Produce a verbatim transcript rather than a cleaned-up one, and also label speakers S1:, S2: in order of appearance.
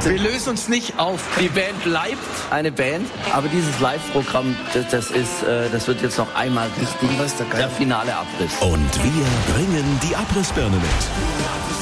S1: Wir lösen uns nicht auf. Die Band bleibt eine Band, aber dieses Live-Programm, das, das ist, äh, das wird jetzt noch einmal richtig.
S2: Was ist da geil?
S1: Der finale Abriss.
S3: Und wir bringen die Abrissbirne mit.